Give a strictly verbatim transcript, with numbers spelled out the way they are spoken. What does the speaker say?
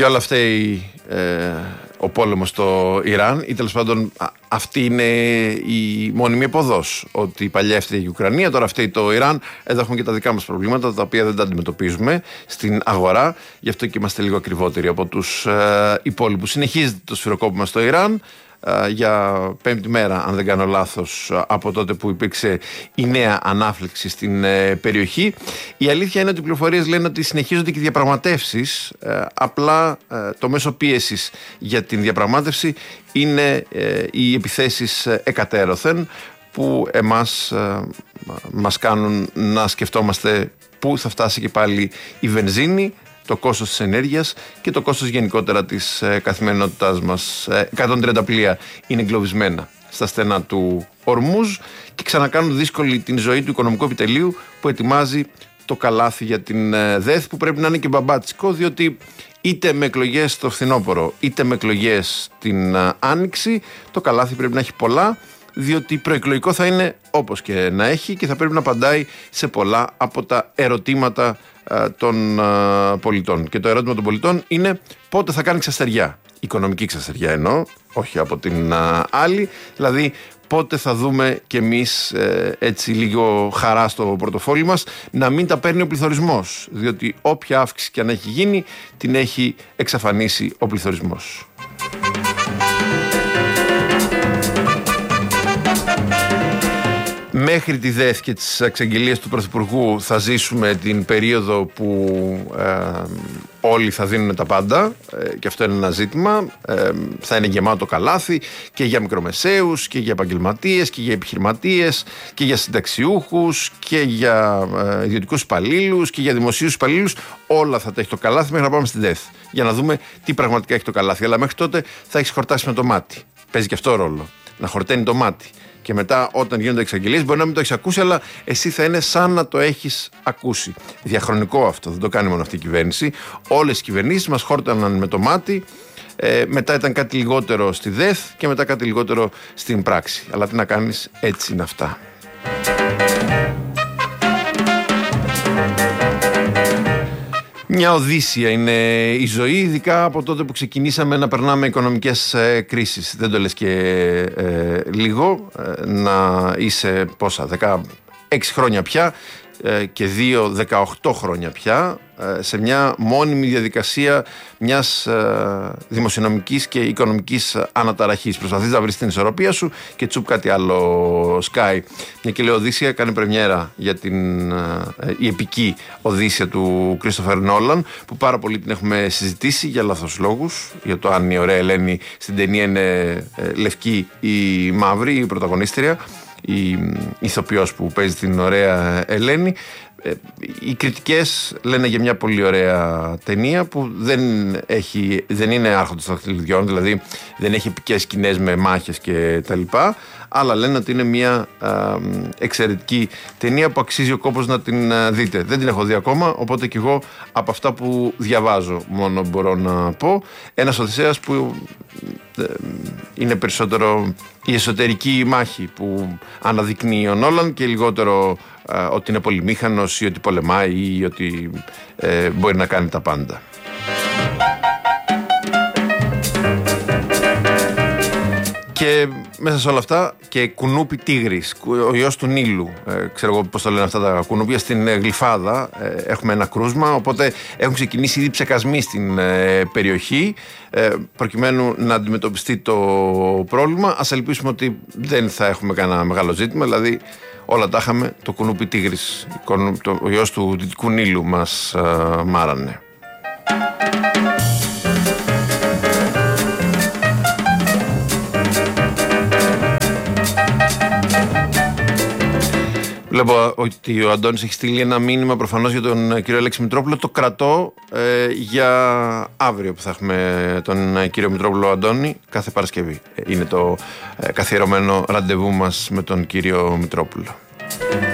Για όλα αυτά η, ε, ο πόλεμος στο Ιράν, ή τέλος πάντων αυτή είναι η μόνιμη εποδός, ότι παλιά έφταιγε η Ουκρανία, τώρα φταίει το Ιράν. Εδώ έχουμε και τα δικά μας προβλήματα, τα οποία δεν τα αντιμετωπίζουμε στην αγορά, γι' αυτό και είμαστε λίγο ακριβότεροι από τους ε, υπόλοιπους. Συνεχίζεται το σφυροκόπημα στο Ιράν για πέμπτη μέρα, αν δεν κάνω λάθος, από τότε που υπήρξε η νέα ανάφλεξη στην ε, περιοχή. Η αλήθεια είναι ότι οι πληροφορίες λένε ότι συνεχίζονται και οι διαπραγματεύσεις, ε, απλά ε, το μέσο πίεσης για την διαπραγμάτευση είναι ε, οι επιθέσεις εκατέρωθεν, που εμάς ε, μας κάνουν να σκεφτόμαστε πού θα φτάσει και πάλι η βενζίνη, το κόστος της ενέργειας και το κόστος γενικότερα της ε, καθημερινότητάς μας. Ε, εκατόν τριάντα πλοία είναι εγκλωβισμένα στα στενά του Ορμούζ και ξανακάνουν δύσκολη την ζωή του οικονομικού επιτελείου που ετοιμάζει το καλάθι για την ε, ΔΕΘ, που πρέπει να είναι και μπαμπάτσικο, διότι είτε με εκλογές το φθινόπωρο είτε με εκλογές την ε, άνοιξη, το καλάθι πρέπει να έχει πολλά, διότι προεκλογικό θα είναι όπως και να έχει και θα πρέπει να απαντάει σε πολλά από τα ερωτήματα α, των α, πολιτών. Και το ερώτημα των πολιτών είναι πότε θα κάνει ξαστεριά. Οικονομική ξαστεριά εννοώ, όχι από την α, άλλη. Δηλαδή πότε θα δούμε κι εμείς ε, έτσι λίγο χαρά στο πορτοφόλι μας, να μην τα παίρνει ο πληθωρισμός. Διότι όποια αύξηση και αν έχει γίνει, την έχει εξαφανίσει ο πληθωρισμός. Μέχρι τη ΔΕΘ και τις εξαγγελίες του Πρωθυπουργού θα ζήσουμε την περίοδο που ε, όλοι θα δίνουν τα πάντα ε, και αυτό είναι ένα ζήτημα. Ε, θα είναι γεμάτο καλάθι και για μικρομεσαίους και για επαγγελματίες και για επιχειρηματίες και για συνταξιούχους και για ε, ιδιωτικούς υπαλλήλους και για δημοσίους υπαλλήλους. Όλα θα τα έχει το καλάθι μέχρι να πάμε στη ΔΕΘ για να δούμε τι πραγματικά έχει το καλάθι. Αλλά μέχρι τότε θα έχεις χορτάσει με το μάτι. Παίζει και αυτό ρόλο. Να χορταίνει το μάτι. Και μετά, όταν γίνονται εξαγγελίες, μπορεί να μην το έχεις ακούσει, αλλά εσύ θα είναι σαν να το έχεις ακούσει. Διαχρονικό αυτό, δεν το κάνει μόνο αυτή η κυβέρνηση. Όλες οι κυβερνήσεις μας χόρταναν με το μάτι, ε, μετά ήταν κάτι λιγότερο στη ΔΕΘ και μετά κάτι λιγότερο στην πράξη. Αλλά τι να κάνεις, έτσι είναι αυτά. Μια οδύσσια είναι η ζωή, ειδικά από τότε που ξεκινήσαμε να περνάμε οικονομικές ε, κρίσεις. Δεν το λες και ε, λίγο, ε, να είσαι πόσα, δεκαέξι χρόνια πια ε, και δύο, δεκαοκτώ χρόνια πια ε, σε μια μόνιμη διαδικασία μιας ε, δημοσιονομικής και οικονομικής αναταραχής. Προσπαθείς να βρεις την ισορροπία σου και τσουπ κάτι άλλο σκάει. Μια και λέει Οδύσσια κάνει πρεμιέρα για την ε, η επική Οδύσσια του Κρίστοφερ Νόλαν, που πάρα πολύ την έχουμε συζητήσει για λάθος λόγους, για το αν η ωραία Ελένη στην ταινία είναι ε, λευκή ή μαύρη, η πρωταγωνίστρια, η ηθοποιός που παίζει την ωραία Ελένη. Οι κριτικές λένε για μια πολύ ωραία ταινία που δεν, έχει, δεν είναι άρχοντος των δαχτυλιδιών, δηλαδή δεν έχει επικές σκηνές με μάχες και τα λοιπά, αλλά λένε ότι είναι μια α, εξαιρετική ταινία που αξίζει ο κόπος να την α, δείτε. Δεν την έχω δει ακόμα, οπότε και εγώ από αυτά που διαβάζω μόνο μπορώ να πω. Ένας Οδυσσέας που ε, είναι περισσότερο η εσωτερική μάχη που αναδεικνύει ο Νόλαν και λιγότερο α, ότι είναι πολυμήχανος ή ότι πολεμάει ή ότι ε, μπορεί να κάνει τα πάντα. Και μέσα σε όλα αυτά και κουνούπι τίγρης, ο ιός του Νείλου, ε, ξέρω εγώ πώς το λένε αυτά τα κουνούπια, στην ε, Γλυφάδα ε, έχουμε ένα κρούσμα, οπότε έχουν ξεκινήσει ήδη ψεκασμοί στην ε, περιοχή ε, προκειμένου να αντιμετωπιστεί το πρόβλημα. Ας ελπίσουμε ότι δεν θα έχουμε κανένα μεγάλο ζήτημα, δηλαδή όλα τα είχαμε, το κουνούπι τίγρης, ο ιός του Δυτικού Νείλου μας ε, μάρανε. Βλέπω ότι ο Αντώνης έχει στείλει ένα μήνυμα προφανώς για τον κύριο Αλέξη Μητρόπουλο. Το κρατώ ε, για αύριο που θα έχουμε τον κύριο Μητρόπουλο Αντώνη. Κάθε Παρασκευή είναι το ε, καθιερωμένο ραντεβού μας με τον κύριο Μητρόπουλο.